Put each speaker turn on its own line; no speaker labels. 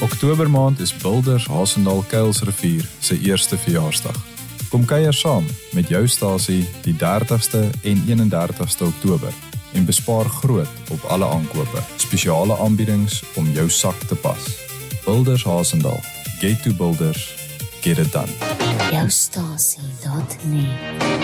Oktobermaand is Builders Hasendaal Kuilsrivier se eerste verjaarsdag. Kom kuier saam met jou stasie die 30ste en 31ste Oktober en bespaar groot op alle aankope. Spesiale aanbiedings om jou sak te pas. Builders Hasendaal. Get to Builders. Get it done.
Jou stasie.net